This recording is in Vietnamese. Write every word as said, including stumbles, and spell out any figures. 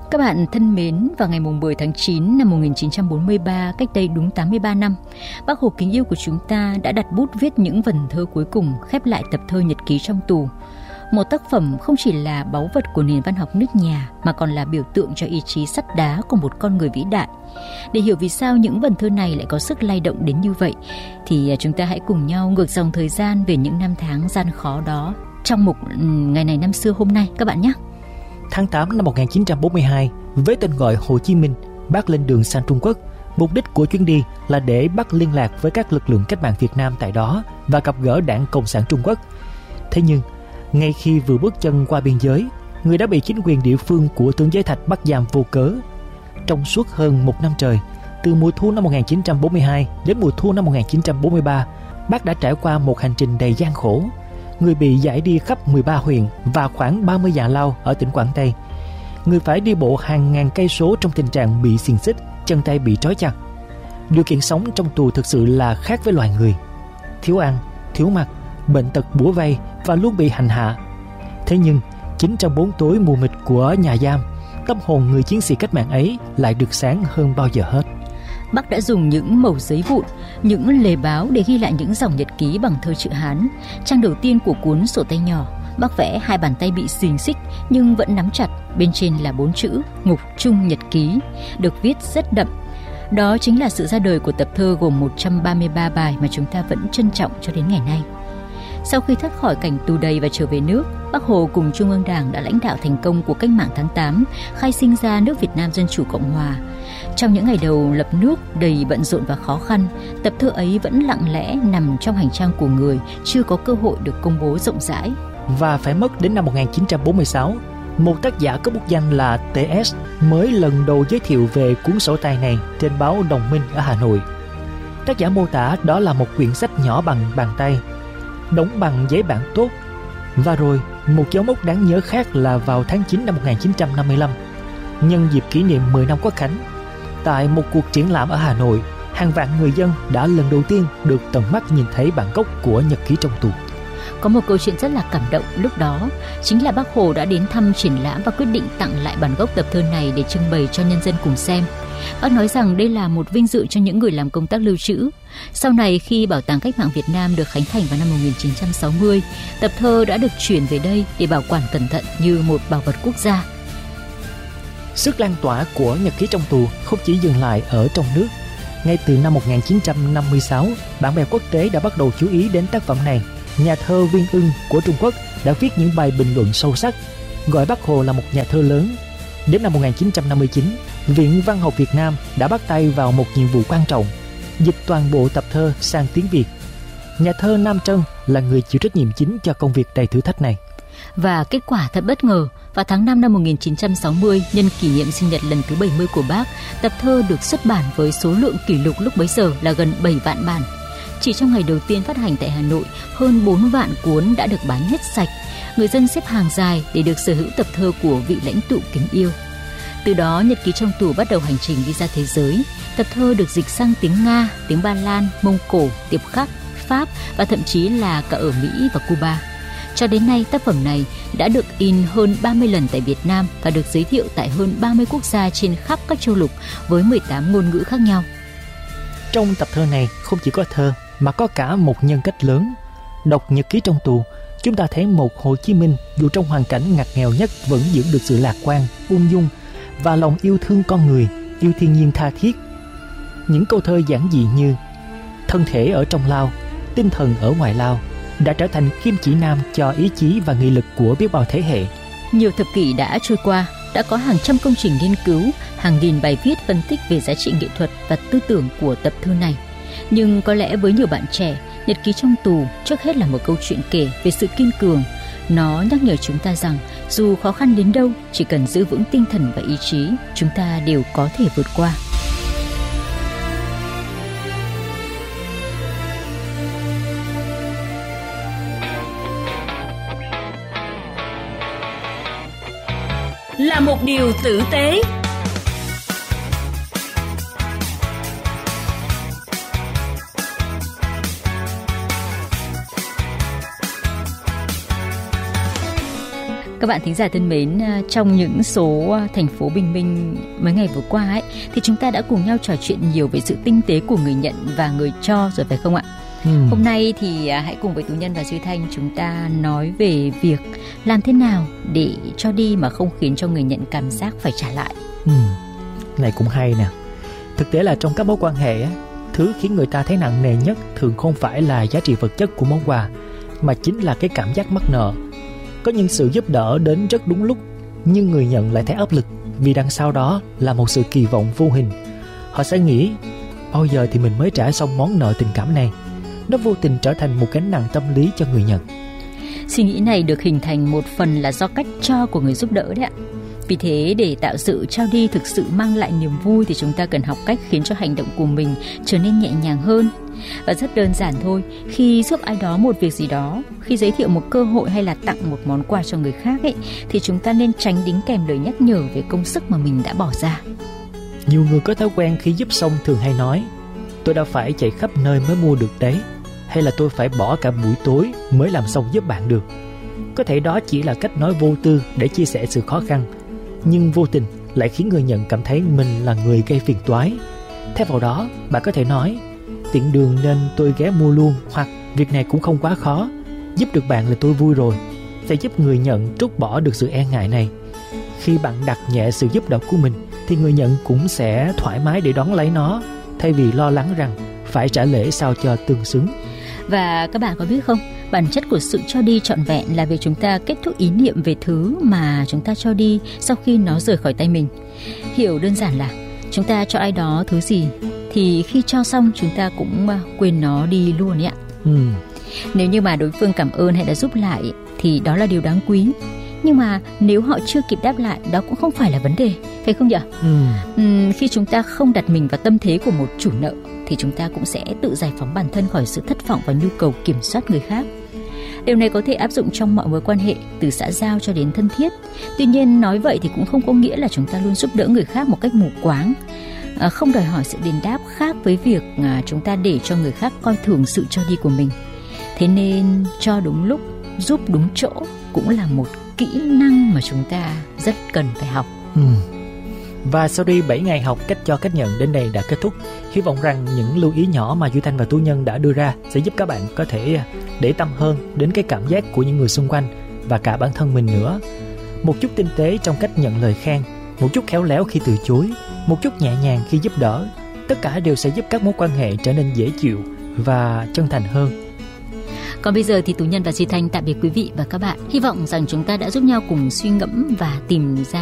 Các bạn thân mến, vào ngày mười tháng chín năm một nghìn chín trăm bốn mươi ba, cách đây đúng tám mươi ba năm, Bác Hồ kính yêu của chúng ta đã đặt bút viết những vần thơ cuối cùng khép lại tập thơ Nhật ký trong tù. Một tác phẩm không chỉ là báu vật của nền văn học nước nhà mà còn là biểu tượng cho ý chí sắt đá của một con người vĩ đại. Để hiểu vì sao những vần thơ này lại có sức lay động đến như vậy, thì chúng ta hãy cùng nhau ngược dòng thời gian về những năm tháng gian khó đó trong mục Ngày này năm xưa hôm nay các bạn nhé. Tháng tám năm một nghìn chín trăm bốn mươi hai, với tên gọi Hồ Chí Minh, Bác lên đường sang Trung Quốc. Mục đích của chuyến đi là để Bác liên lạc với các lực lượng cách mạng Việt Nam tại đó và gặp gỡ Đảng Cộng sản Trung Quốc. Thế nhưng, ngay khi vừa bước chân qua biên giới, người đã bị chính quyền địa phương của Tướng Giới Thạch bắt giam vô cớ. Trong suốt hơn một năm trời, từ mùa thu năm một nghìn chín trăm bốn mươi hai đến mùa thu năm một nghìn chín trăm bốn mươi ba, Bác đã trải qua một hành trình đầy gian khổ. Người bị giải đi khắp mười ba huyện và khoảng ba mươi già lao ở tỉnh Quảng Tây. Người phải đi bộ hàng ngàn cây số trong tình trạng bị xiềng xích, chân tay bị trói chặt. Điều kiện sống trong tù thực sự là khác với loài người. Thiếu ăn, thiếu mặc, bệnh tật bủa vây và luôn bị hành hạ. Thế nhưng, chính trong bóng tối mù mịt của nhà giam, tâm hồn người chiến sĩ cách mạng ấy lại được sáng hơn bao giờ hết. Bác đã dùng những mẩu giấy vụn, những lề báo để ghi lại những dòng nhật ký bằng thơ chữ Hán. Trang đầu tiên của cuốn sổ tay nhỏ, Bác vẽ hai bàn tay bị xiềng xích nhưng vẫn nắm chặt. Bên trên là bốn chữ Ngục Trung Nhật Ký, được viết rất đậm. Đó chính là sự ra đời của tập thơ gồm một trăm ba mươi ba bài mà chúng ta vẫn trân trọng cho đến ngày nay. Sau khi thoát khỏi cảnh tù đầy và trở về nước, Bác Hồ cùng Trung ương Đảng đã lãnh đạo thành công cuộc cách mạng tháng tám, khai sinh ra nước Việt Nam Dân Chủ Cộng Hòa. Trong những ngày đầu lập nước đầy bận rộn và khó khăn, tập thơ ấy vẫn lặng lẽ nằm trong hành trang của người, chưa có cơ hội được công bố rộng rãi. Và phải mất đến năm một nghìn chín trăm bốn mươi sáu, một tác giả có bút danh là tê ét mới lần đầu giới thiệu về cuốn sổ tay này trên báo Đồng Minh ở Hà Nội. Tác giả mô tả đó là một quyển sách nhỏ bằng bàn tay, đóng bằng giấy bản tốt. Và rồi, một dấu mốc đáng nhớ khác là vào tháng chín năm một nghìn chín trăm năm mươi lăm, nhân dịp kỷ niệm mười năm Quốc khánh, tại một cuộc triển lãm ở Hà Nội, hàng vạn người dân đã lần đầu tiên được tận mắt nhìn thấy bản gốc của nhật ký trong tù. Có một câu chuyện rất là cảm động lúc đó, chính là Bác Hồ đã đến thăm triển lãm và quyết định tặng lại bản gốc tập thơ này để trưng bày cho nhân dân cùng xem. Bác nói rằng đây là một vinh dự cho những người làm công tác lưu trữ. Sau này, khi Bảo tàng Cách mạng Việt Nam được khánh thành vào năm một nghìn chín trăm sáu mươi, tập thơ đã được chuyển về đây để bảo quản cẩn thận như một bảo vật quốc gia. Sức lan tỏa của nhật ký trong tù không chỉ dừng lại ở trong nước. Ngay từ năm một nghìn chín trăm năm mươi sáu, bạn bè quốc tế đã bắt đầu chú ý đến tác phẩm này. Nhà thơ Viên Ưng của Trung Quốc đã viết những bài bình luận sâu sắc, gọi Bác Hồ là một nhà thơ lớn. Đến năm một nghìn chín trăm năm mươi chín, Viện Văn học Việt Nam đã bắt tay vào một nhiệm vụ quan trọng, dịch toàn bộ tập thơ sang tiếng Việt. Nhà thơ Nam Trân là người chịu trách nhiệm chính cho công việc đầy thử thách này. Và kết quả thật bất ngờ, vào tháng năm năm một nghìn chín trăm sáu mươi, nhân kỷ niệm sinh nhật lần thứ bảy mươi của Bác, tập thơ được xuất bản với số lượng kỷ lục lúc bấy giờ là gần bảy vạn bản. Chỉ trong ngày đầu tiên phát hành tại Hà Nội, hơn bốn vạn cuốn đã được bán hết sạch. Người dân xếp hàng dài để được sở hữu tập thơ của vị lãnh tụ kính yêu. Từ đó, nhật ký trong tù bắt đầu hành trình đi ra thế giới. Tập thơ được dịch sang tiếng Nga, tiếng Ba Lan, Mông Cổ, Tiệp Khắc, Pháp và thậm chí là cả ở Mỹ và Cuba. Cho đến nay, tác phẩm này đã được in hơn ba mươi lần tại Việt Nam và được giới thiệu tại hơn ba mươi quốc gia trên khắp các châu lục với mười tám ngôn ngữ khác nhau. Trong tập thơ này không chỉ có thơ mà có cả một nhân cách lớn. Đọc nhật ký trong tù, chúng ta thấy một Hồ Chí Minh dù trong hoàn cảnh ngặt nghèo nhất vẫn giữ được sự lạc quan, ung dung và lòng yêu thương con người, yêu thiên nhiên tha thiết. Những câu thơ giản dị như thân thể ở trong lao, tinh thần ở ngoài lao đã trở thành kim chỉ nam cho ý chí và nghị lực của biết bao thế hệ. Nhiều thập kỷ đã trôi qua, đã có hàng trăm công trình nghiên cứu, hàng nghìn bài viết phân tích về giá trị nghệ thuật và tư tưởng của tập thơ này. Nhưng có lẽ với nhiều bạn trẻ, nhật ký trong tù trước hết là một câu chuyện kể về sự kiên cường. Nó nhắc nhở chúng ta rằng dù khó khăn đến đâu, chỉ cần giữ vững tinh thần và ý chí, chúng ta đều có thể vượt qua. Là một điều tử tế. Các bạn thính giả thân mến, trong những số thành phố bình minh mấy ngày vừa qua ấy, thì chúng ta đã cùng nhau trò chuyện nhiều về sự tinh tế của người nhận và người cho rồi, phải không ạ? Ừ. Hôm nay thì hãy cùng với Tú Nhân và Duy Thanh chúng ta nói về việc làm thế nào để cho đi mà không khiến cho người nhận cảm giác phải trả lại. Ừ. Này cũng hay nè. Thực tế là trong các mối quan hệ, thứ khiến người ta thấy nặng nề nhất thường không phải là giá trị vật chất của món quà, mà chính là cái cảm giác mắc nợ. Có những sự giúp đỡ đến rất đúng lúc, nhưng người nhận lại thấy áp lực vì đằng sau đó là một sự kỳ vọng vô hình. Họ sẽ nghĩ, bao giờ thì mình mới trả xong món nợ tình cảm này. Nó vô tình trở thành một gánh nặng tâm lý cho người nhận. Suy nghĩ này được hình thành một phần là do cách cho của người giúp đỡ đấy ạ. Vì thế để tạo sự trao đi thực sự mang lại niềm vui thì chúng ta cần học cách khiến cho hành động của mình trở nên nhẹ nhàng hơn. Và rất đơn giản thôi, khi giúp ai đó một việc gì đó, khi giới thiệu một cơ hội hay là tặng một món quà cho người khác ấy, thì chúng ta nên tránh đính kèm lời nhắc nhở về công sức mà mình đã bỏ ra. Nhiều người có thói quen khi giúp xong thường hay nói, tôi đã phải chạy khắp nơi mới mua được đấy, hay là tôi phải bỏ cả buổi tối mới làm xong giúp bạn được. Có thể đó chỉ là cách nói vô tư để chia sẻ sự khó khăn, nhưng vô tình lại khiến người nhận cảm thấy mình là người gây phiền toái. Thay vào đó, bạn có thể nói, tiện đường nên tôi ghé mua luôn, hoặc việc này cũng không quá khó, giúp được bạn là tôi vui rồi, sẽ giúp người nhận trút bỏ được sự e ngại này. Khi bạn đặt nhẹ sự giúp đỡ của mình thì người nhận cũng sẽ thoải mái để đón lấy nó, thay vì lo lắng rằng phải trả lễ sao cho tương xứng. Và các bạn có biết không, bản chất của sự cho đi trọn vẹn là việc chúng ta kết thúc ý niệm về thứ mà chúng ta cho đi sau khi nó rời khỏi tay mình. Hiểu đơn giản là chúng ta cho ai đó thứ gì thì khi cho xong chúng ta cũng quên nó đi luôn ấy ạ. Ừ. Nếu như mà đối phương cảm ơn hay là giúp lại thì đó là điều đáng quý. Nhưng mà nếu họ chưa kịp đáp lại, đó cũng không phải là vấn đề, phải không nhỉ? Ừ. Ừ, khi chúng ta không đặt mình vào tâm thế của một chủ nợ thì chúng ta cũng sẽ tự giải phóng bản thân khỏi sự thất vọng và nhu cầu kiểm soát người khác. Điều này có thể áp dụng trong mọi mối quan hệ, từ xã giao cho đến thân thiết. Tuy nhiên, nói vậy thì cũng không có nghĩa là chúng ta luôn giúp đỡ người khác một cách mù quáng. À, không đòi hỏi sự đền đáp khác với việc à, chúng ta để cho người khác coi thường sự cho đi của mình. Thế nên cho đúng lúc, giúp đúng chỗ cũng là một kỹ năng mà chúng ta rất cần phải học. Ừ. Và sau đi bảy ngày học cách cho cách nhận đến đây đã kết thúc. Hy vọng rằng những lưu ý nhỏ mà Duy Thanh và Tú Nhân đã đưa ra sẽ giúp các bạn có thể để tâm hơn đến cái cảm giác của những người xung quanh và cả bản thân mình nữa. Một chút tinh tế trong cách nhận lời khen, một chút khéo léo khi từ chối, một chút nhẹ nhàng khi giúp đỡ, tất cả đều sẽ giúp các mối quan hệ trở nên dễ chịu và chân thành hơn. Còn bây giờ thì Tú Nhân và Duy Thanh tạm biệt quý vị và các bạn. Hy vọng rằng chúng ta đã giúp nhau cùng suy ngẫm và tìm ra